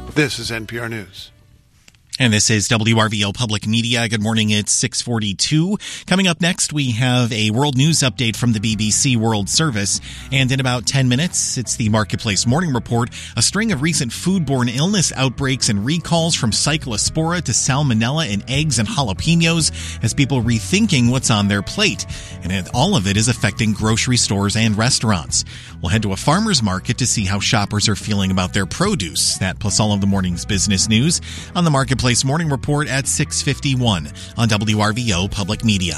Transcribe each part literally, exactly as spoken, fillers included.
This is N P R News. And this is W R V O Public Media. Good morning. It's six forty-two. Coming up next, we have a world news update from the B B C World Service. And in about ten minutes, it's the Marketplace Morning Report. A string of recent foodborne illness outbreaks and recalls from Cyclospora to Salmonella in eggs and jalapenos as people rethinking what's on their plate. And all of it is affecting grocery stores and restaurants. We'll head to a farmer's market to see how shoppers are feeling about their produce. That plus all of the morning's business news on the Marketplace Morning Report at six fifty-one on W R V O Public Media.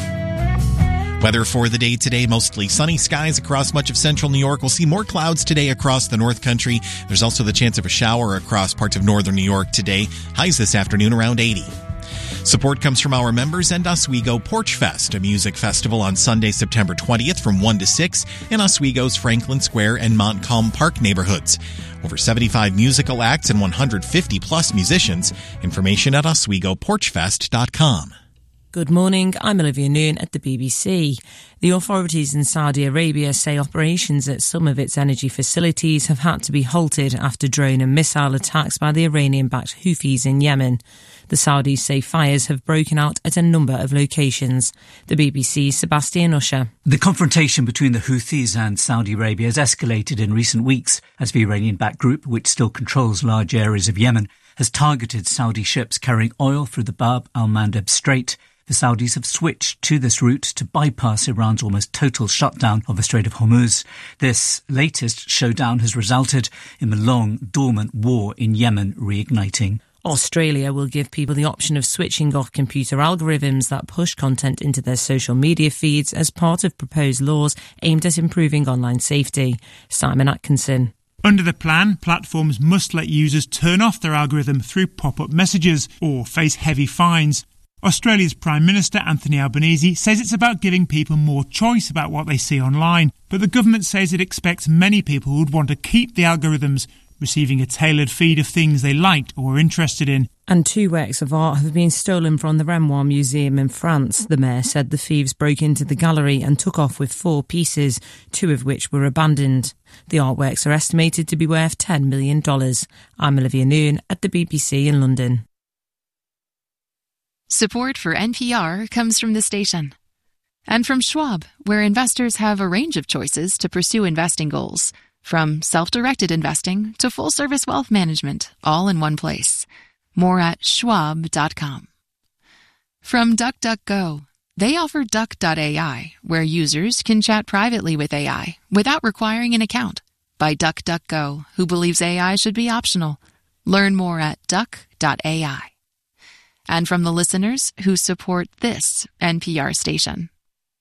Weather for the day today, mostly sunny skies across much of central New York. We'll see more clouds today across the North Country. There's also the chance of a shower across parts of northern New York today. Highs this afternoon around eighty. Support comes from our members and Oswego Porch Fest, a music festival on Sunday, September twentieth from one to six in Oswego's Franklin Square and Montcalm Park neighborhoods. Over seventy-five musical acts and one hundred fifty plus musicians. Information at oswego porch fest dot com. Good morning, I'm Olivia Noon at the B B C. The authorities in Saudi Arabia say operations at some of its energy facilities have had to be halted after drone and missile attacks by the Iranian-backed Houthis in Yemen. The Saudis say fires have broken out at a number of locations. The B B C's Sebastian Usher. The confrontation between the Houthis and Saudi Arabia has escalated in recent weeks as the Iranian-backed group, which still controls large areas of Yemen, has targeted Saudi ships carrying oil through the Bab al-Mandeb Strait. The Saudis have switched to this route to bypass Iran's almost total shutdown of the Strait of Hormuz. This latest showdown has resulted in the long, dormant war in Yemen reigniting. Australia will give people the option of switching off computer algorithms that push content into their social media feeds as part of proposed laws aimed at improving online safety. Simon Atkinson. Under the plan, platforms must let users turn off their algorithm through pop-up messages or face heavy fines. Australia's Prime Minister Anthony Albanese says it's about giving people more choice about what they see online, but the government says it expects many people would want to keep the algorithms, receiving a tailored feed of things they liked or were interested in. And two works of art have been stolen from the Renoir Museum in France. The mayor said the thieves broke into the gallery and took off with four pieces, two of which were abandoned. The artworks are estimated to be worth ten million dollars. I'm Olivia Noon at the B B C in London. Support for N P R comes from the station. And from Schwab, where investors have a range of choices to pursue investing goals. From self-directed investing to full-service wealth management, all in one place. More at schwab dot com. From DuckDuckGo, they offer duck dot A I, where users can chat privately with A I without requiring an account. By DuckDuckGo, who believes A I should be optional. Learn more at duck dot A I. And from the listeners who support this N P R station.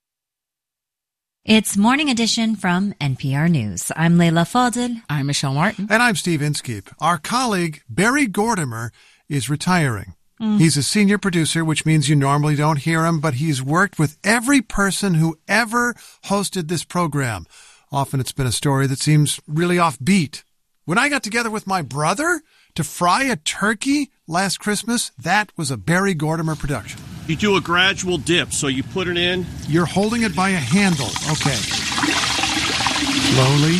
It's Morning Edition from N P R News. I'm Leila Fadel. I'm Michelle Martin. And I'm Steve Inskeep. Our colleague, Barry Gordimer, is retiring. Mm. He's a senior producer, which means you normally don't hear him, but he's worked with every person who ever hosted this program. Often it's been a story that seems really offbeat. When I got together with my brother to fry a turkey last Christmas, that was a Barry Gordimer production. You do a gradual dip, so you put it in. You're holding it by a handle. Okay. Slowly.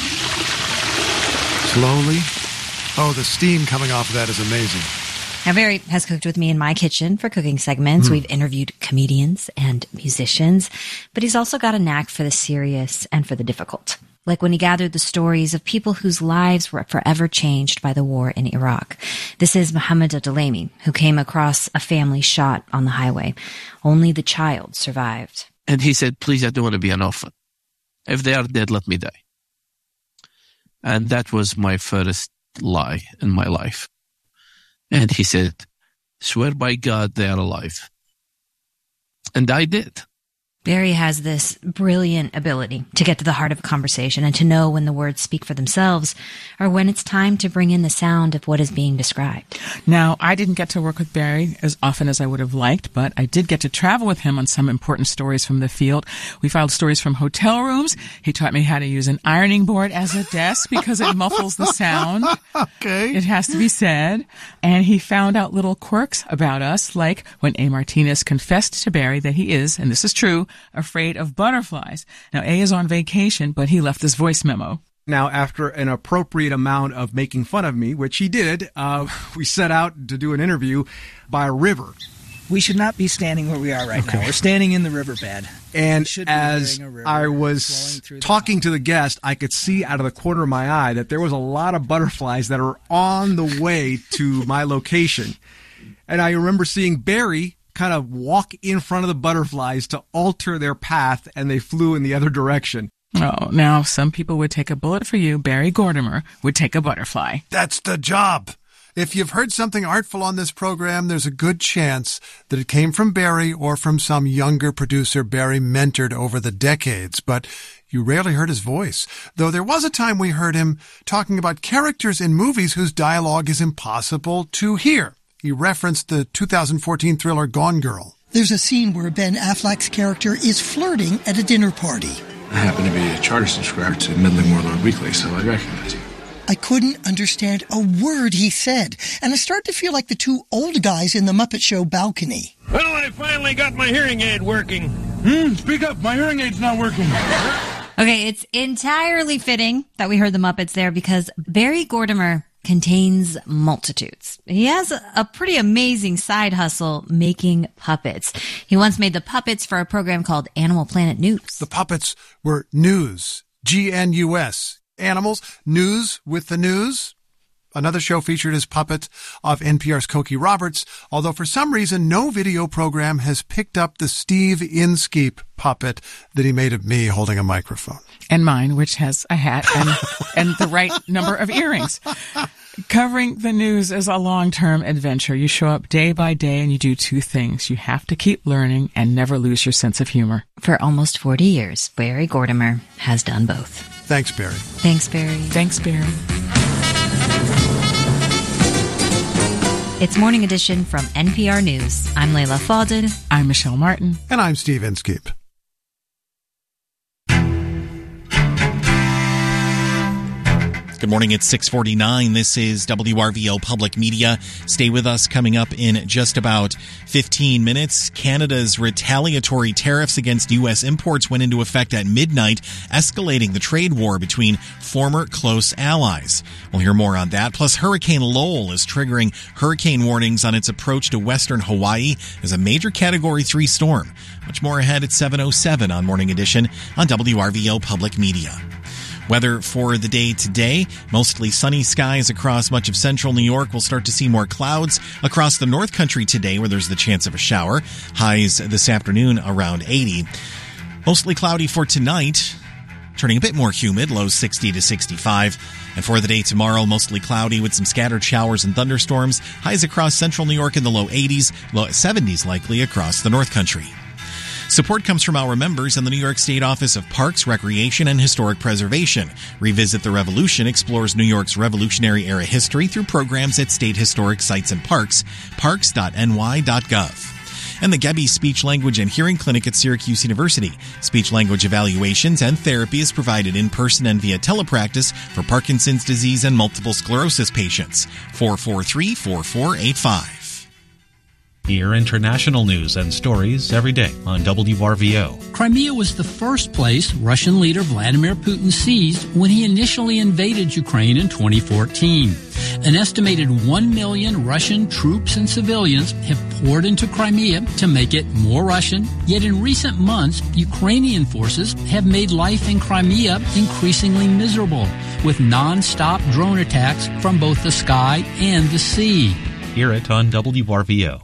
Slowly. Oh, the steam coming off of that is amazing. Now, Barry has cooked with me in my kitchen for cooking segments. Mm. We've interviewed comedians and musicians, but he's also got a knack for the serious and for the difficult. Like when he gathered the stories of people whose lives were forever changed by the war in Iraq. This is Mohammed Adalami, who came across a family shot on the highway. Only the child survived. And he said, please, I don't want to be an orphan. If they are dead, let me die. And that was my first lie in my life. And he said, swear by God they are alive. And I did. Barry has this brilliant ability to get to the heart of a conversation and to know when the words speak for themselves or when it's time to bring in the sound of what is being described. Now, I didn't get to work with Barry as often as I would have liked, but I did get to travel with him on some important stories from the field. We filed stories from hotel rooms. He taught me how to use an ironing board as a desk because it muffles the sound. Okay. It has to be said. And he found out little quirks about us, like when A. Martinez confessed to Barry that he is, and this is true, afraid of butterflies. Now, A is on vacation, but he left this voice memo. Now, after an appropriate amount of making fun of me, which he did, uh, we set out to do an interview by a river. We should not be standing where we are right okay. now. We're standing in the riverbed. And as I was talking to the guest, I could see out of the corner of my eye that there was a lot of butterflies that are on the way to my location. And I remember seeing Barry kind of walk in front of the butterflies to alter their path, and they flew in the other direction. Oh, now some people would take a bullet for you. Barry Gordimer would take a butterfly. That's the job. If you've heard something artful on this program, there's a good chance that it came from Barry or from some younger producer Barry mentored over the decades, but you rarely heard his voice, though there was a time we heard him talking about characters in movies whose dialogue is impossible to hear. He referenced the two thousand fourteen thriller Gone Girl. There's a scene where Ben Affleck's character is flirting at a dinner party. I happen to be a charter subscriber to Midland Warlord Weekly, so I recognize him. I couldn't understand a word he said, and I started to feel like the two old guys in the Muppet Show balcony. Well, I finally got my hearing aid working. Hmm, speak up, my hearing aid's not working. Okay, it's entirely fitting that we heard the Muppets there because Barry Gordimer contains multitudes. He has a pretty amazing side hustle making puppets. He once made the puppets for a program called Animal Planet News. The puppets were news, G N U S. Animals, news with the news. Another show featured his puppet of N P R's Cokie Roberts, although for some reason no video program has picked up the Steve Inskeep puppet that he made of me holding a microphone. And mine, which has a hat and, and the right number of earrings. Covering the news is a long-term adventure. You show up day by day and you do two things. You have to keep learning and never lose your sense of humor. For almost forty years, Barry Gordimer has done both. Thanks, Barry. Thanks, Barry. Thanks, Barry. It's Morning Edition from N P R News. I'm Layla Fawded. I'm Michelle Martin. And I'm Steve Inskeep. Good morning. It's six forty-nine. This is W R V O Public Media. Stay with us. Coming up in just about fifteen minutes. Canada's retaliatory tariffs against U S imports went into effect at midnight, escalating the trade war between former close allies. We'll hear more on that. Plus, Hurricane Lowell is triggering hurricane warnings on its approach to western Hawaii as a major Category three storm. Much more ahead at seven oh seven on Morning Edition on W R V O Public Media. Weather for the day today, mostly sunny skies across much of central New York. We'll start to see more clouds across the North Country today where there's the chance of a shower. Highs this afternoon around eighty. Mostly cloudy for tonight, turning a bit more humid, lows sixty to sixty-five. And for the day tomorrow, mostly cloudy with some scattered showers and thunderstorms. Highs across central New York in the low eighties, low seventies likely across the North Country. Support comes from our members in the New York State Office of Parks, Recreation, and Historic Preservation. Revisit the Revolution explores New York's Revolutionary-era history through programs at state historic sites and parks, parks dot n y dot gov. And the Gebby Speech, Language, and Hearing Clinic at Syracuse University. Speech-language evaluations and therapy is provided in person and via telepractice for Parkinson's disease and multiple sclerosis patients. four four three, four four eight five. Hear international news and stories every day on W R V O. Crimea was the first place Russian leader Vladimir Putin seized when he initially invaded Ukraine in twenty fourteen. An estimated one million Russian troops and civilians have poured into Crimea to make it more Russian. Yet in recent months, Ukrainian forces have made life in Crimea increasingly miserable, with non-stop drone attacks from both the sky and the sea. Hear it on W R V O.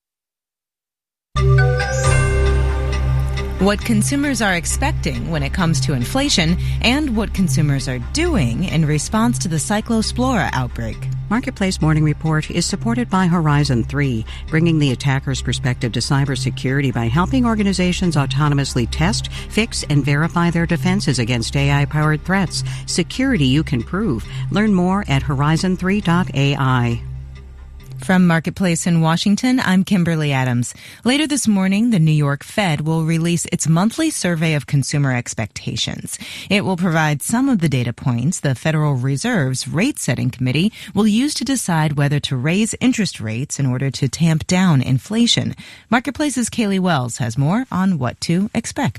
What consumers are expecting when it comes to inflation and what consumers are doing in response to the Cyclospora outbreak. Marketplace Morning Report is supported by Horizon three, bringing the attacker's perspective to cybersecurity by helping organizations autonomously test, fix, and verify their defenses against A I-powered threats. Security you can prove. Learn more at horizon three dot A I. From Marketplace in Washington, I'm Kimberly Adams. Later this morning, the New York Fed will release its monthly survey of consumer expectations. It will provide some of the data points the Federal Reserve's rate-setting committee will use to decide whether to raise interest rates in order to tamp down inflation. Marketplace's Kaylee Wells has more on what to expect.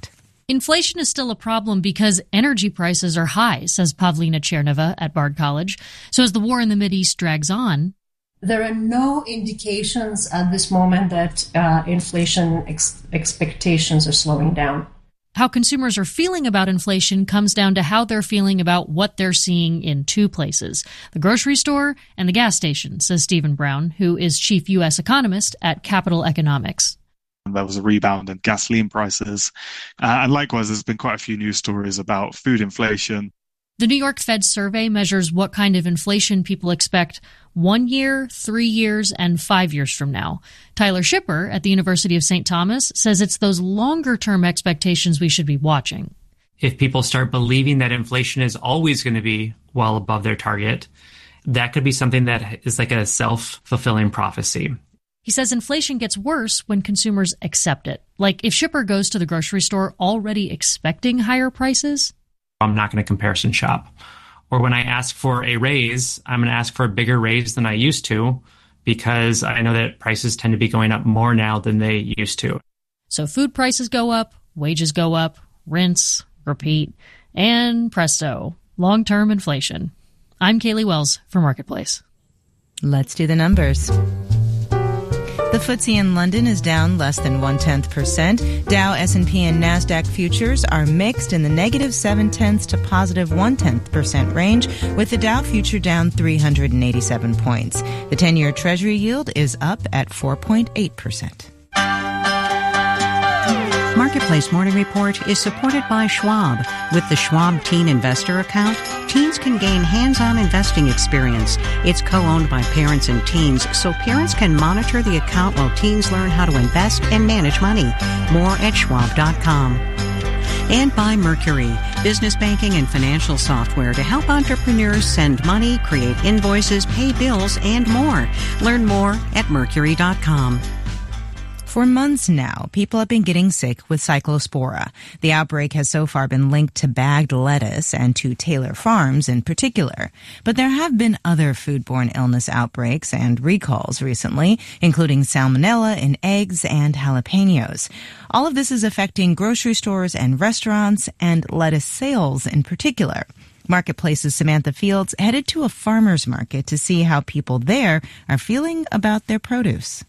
Inflation is still a problem because energy prices are high, says Pavlina Cherneva at Bard College. So as the war in the Mideast drags on, there are no indications at this moment that uh, inflation ex- expectations are slowing down. How consumers are feeling about inflation comes down to how they're feeling about what they're seeing in two places, the grocery store and the gas station, says Stephen Brown, who is chief U S economist at Capital Economics. There was a rebound in gasoline prices. Uh, and likewise, there's been quite a few news stories about food inflation. The New York Fed survey measures what kind of inflation people expect one year, three years, and five years from now. Tyler Shipper at the University of Saint Thomas says it's those longer-term expectations we should be watching. If people start believing that inflation is always going to be well above their target, that could be something that is like a self-fulfilling prophecy. He says inflation gets worse when consumers accept it. Like if Shipper goes to the grocery store already expecting higher prices, I'm not going to comparison shop. Or when I ask for a raise, I'm going to ask for a bigger raise than I used to because I know that prices tend to be going up more now than they used to. So food prices go up, wages go up, rinse, repeat, and presto, long-term inflation. I'm Kaylee Wells for Marketplace. Let's do the numbers. The F T S E in London is down less than one-tenth percent. Dow, S and P, and NASDAQ futures are mixed in the negative seven-tenths to positive one-tenth percent range, with the Dow future down three hundred eighty-seven points. The ten-year Treasury yield is up at four point eight percent. Marketplace Morning Report is supported by Schwab. With the Schwab Teen Investor Account, teens can gain hands-on investing experience. It's co-owned by parents and teens, so parents can monitor the account while teens learn how to invest and manage money. More at schwab dot com. And by Mercury, business banking and financial software to help entrepreneurs send money, create invoices, pay bills, and more. Learn more at mercury dot com. For months now, people have been getting sick with Cyclospora. The outbreak has so far been linked to bagged lettuce and to Taylor Farms in particular. But there have been other foodborne illness outbreaks and recalls recently, including salmonella in eggs and jalapenos. All of this is affecting grocery stores and restaurants and lettuce sales in particular. Marketplace's Samantha Fields headed to a farmer's market to see how people there are feeling about their produce.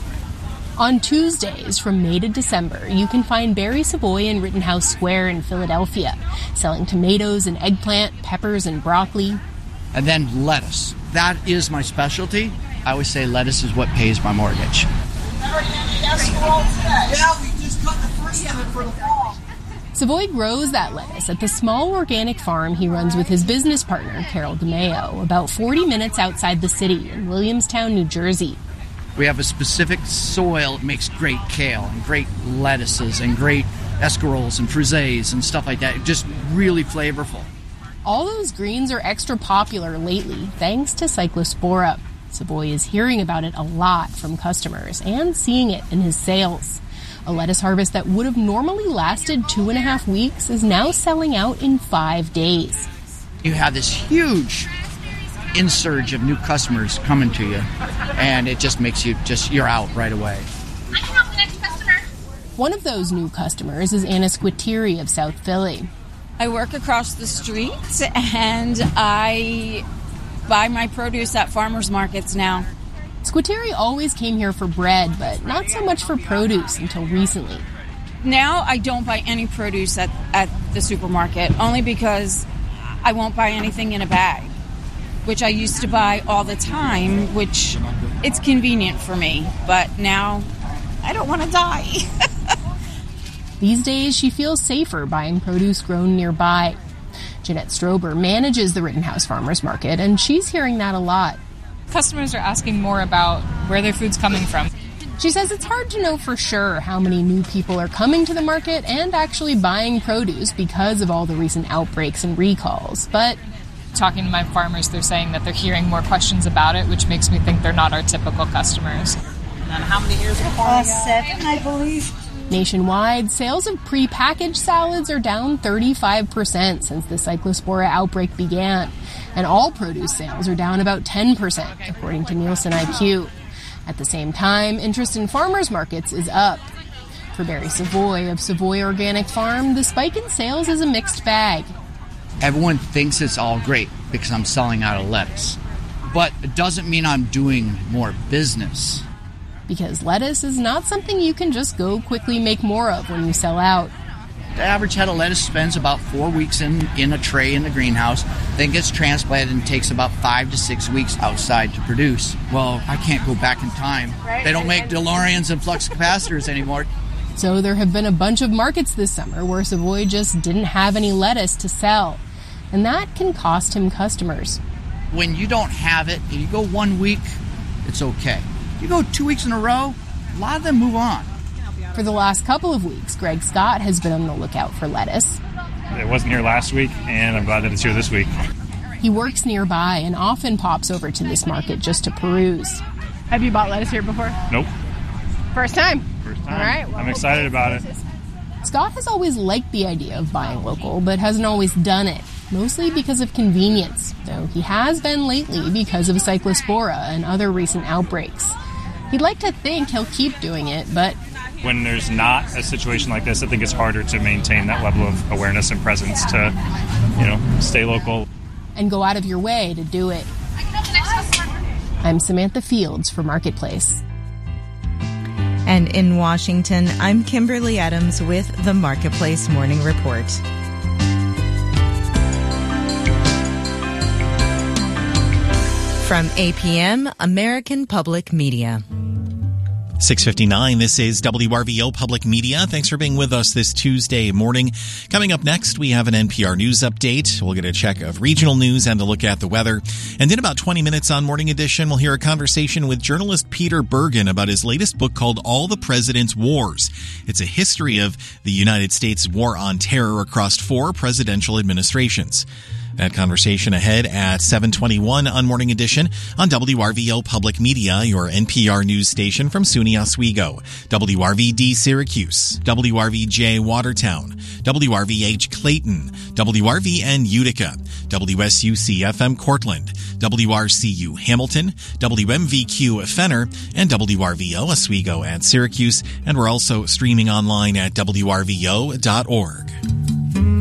On Tuesdays from May to December, you can find Barry Savoy in Rittenhouse Square in Philadelphia, selling tomatoes and eggplant, peppers and broccoli. And then lettuce. That is my specialty. I always say lettuce is what pays my mortgage. Yeah, we just got the first of it for the fall. Savoy grows that lettuce at the small organic farm he runs with his business partner, Carol DeMeo, about forty minutes outside the city in Williamstown, New Jersey. We have a specific soil that makes great kale and great lettuces and great escarols and frises and stuff like that. Just really flavorful. All those greens are extra popular lately thanks to Cyclospora. Savoy is hearing about it a lot from customers and seeing it in his sales. A lettuce harvest that would have normally lasted two and a half weeks is now selling out in five days. You have this huge insurge of new customers coming to you, and it just makes you just, you're out right away. I can help the next customer. One of those new customers is Anna Squitieri of South Philly. I work across the street, and I buy my produce at farmers markets now. Squitieri always came here for bread, but not so much for produce until recently. Now I don't buy any produce at, at the supermarket, only because I won't buy anything in a bag, which I used to buy all the time, which it's convenient for me. But now I don't want to die. These days, she feels safer buying produce grown nearby. Jeanette Strober manages the Rittenhouse Farmers Market, and she's hearing that a lot. Customers are asking more about where their food's coming from. She says it's hard to know for sure how many new people are coming to the market and actually buying produce because of all the recent outbreaks and recalls. But talking to my farmers, they're saying that they're hearing more questions about it, which makes me think they're not our typical customers. And how many years before? Uh, seven, I believe. Nationwide, sales of prepackaged salads are down thirty-five percent since the Cyclospora outbreak began. And all produce sales are down about ten percent, according to Nielsen I Q. At the same time, interest in farmers markets is up. For Barry Savoy of Savoy Organic Farm, the spike in sales is a mixed bag. Everyone thinks it's all great because I'm selling out of lettuce. But it doesn't mean I'm doing more business. Because lettuce is not something you can just go quickly make more of when you sell out. The average head of lettuce spends about four weeks in, in a tray in the greenhouse, then gets transplanted and takes about five to six weeks outside to produce. Well, I can't go back in time. They don't make DeLoreans and flux capacitors anymore. So there have been a bunch of markets this summer where Savoy just didn't have any lettuce to sell. And that can cost him customers. When you don't have it, and you go one week, it's okay. You go two weeks in a row, a lot of them move on. For the last couple of weeks, Greg Scott has been on the lookout for lettuce. It wasn't here last week, and I'm glad that it's here this week. He works nearby and often pops over to this market just to peruse. Have you bought lettuce here before? Nope. First time? First time. All right. Well, I'm excited about it. Scott has always liked the idea of buying local, but hasn't always done it, mostly because of convenience, though he has been lately because of Cyclospora and other recent outbreaks. He'd like to think he'll keep doing it, but when there's not a situation like this, I think it's harder to maintain that level of awareness and presence to, you know, stay local. And go out of your way to do it. I'm Samantha Fields for Marketplace. And in Washington, I'm Kimberly Adams with the Marketplace Morning Report. From A P M, American Public Media. six fifty-nine, this is W R V O Public Media. Thanks for being with us this Tuesday morning. Coming up next, we have an N P R News update. We'll get a check of regional news and a look at the weather. And in about twenty minutes on Morning Edition, we'll hear a conversation with journalist Peter Bergen about his latest book called All the President's Wars. It's a history of the United States' war on terror across four presidential administrations. That conversation ahead at seven twenty-one on Morning Edition on W R V O Public Media, your N P R news station from SUNY Oswego, W R V D Syracuse, W R V J Watertown, W R V H Clayton, W R V N Utica, W S U C F M Cortland, W R C U Hamilton, W M V Q Fenner, and W R V O Oswego at Syracuse. And we're also streaming online at W R V O dot org.